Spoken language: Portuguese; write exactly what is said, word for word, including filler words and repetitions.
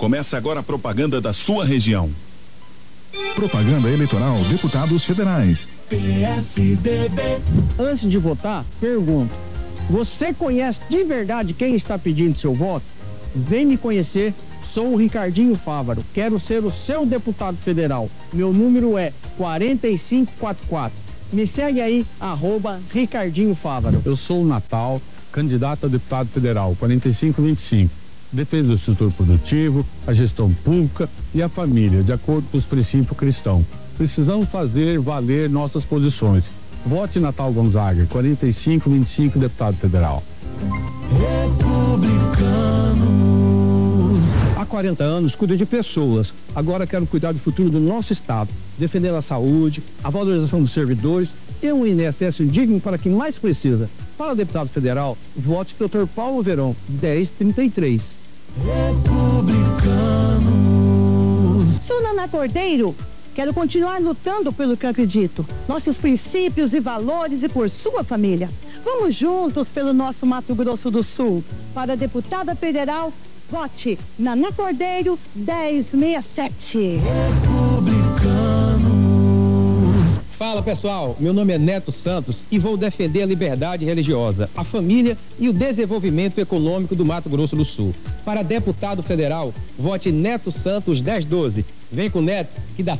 Começa agora a propaganda da sua região. Propaganda eleitoral, deputados federais. P S D B. Antes de votar, pergunto: você conhece de verdade quem está pedindo seu voto? Vem me conhecer. Sou o Ricardinho Fávaro. Quero ser o seu deputado federal. Meu número é quatro cinco quatro quatro. Me segue aí, arroba Ricardinho Fávaro. Eu sou o Natal, candidato a deputado federal, quarenta e cinco vinte e cinco. Defesa do setor produtivo, a gestão pública e a família, de acordo com os princípios cristãos. Precisamos fazer valer nossas posições. Vote Natal Gonzaga, quarenta e cinco vinte e cinco, deputado federal. Republicanos. Há quarenta anos cuido de pessoas. Agora quero cuidar do futuro do nosso estado, defendendo a saúde, a valorização dos servidores e um I N S S digno para quem mais precisa. Para deputado federal, vote doutor Paulo Verão, dez trinta e três. Republicanos. Sou Naná Cordeiro. Quero continuar lutando pelo que acredito, nossos princípios e valores e por sua família. Vamos juntos pelo nosso Mato Grosso do Sul. Para deputada federal, vote Naná Cordeiro, dez sessenta e sete. Republicanos. Fala pessoal, meu nome é Neto Santos e vou defender a liberdade religiosa, a família e o desenvolvimento econômico do Mato Grosso do Sul. Para deputado federal, vote Neto Santos dez doze. Vem com o Neto que dá